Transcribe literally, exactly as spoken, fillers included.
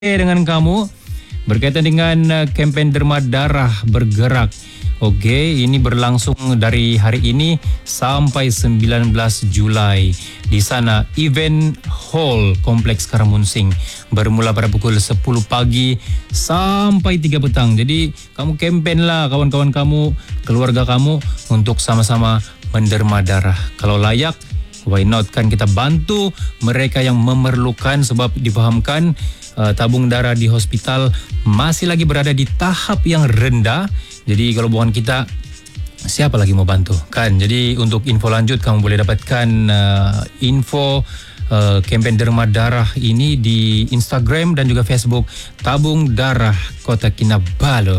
dengan kamu berkaitan dengan uh, kempen derma darah bergerak. Okey, ini berlangsung dari hari ini sampai sembilan belas Julai di sana Event Hall Kompleks Karamunsing, bermula pada pukul sepuluh pagi sampai tiga petang. Jadi kamu kempen lah kawan-kawan kamu, keluarga kamu untuk sama-sama menderma darah. Kalau layak, why not, kan kita bantu mereka yang memerlukan, sebab difahamkan uh, tabung darah di hospital masih lagi berada di tahap yang rendah. Jadi kalau bukan kita, siapa lagi mau bantu kan? Jadi untuk info lanjut kamu boleh dapatkan uh, info uh, kempen derma darah ini di Instagram dan juga Facebook Tabung Darah Kota Kinabalu.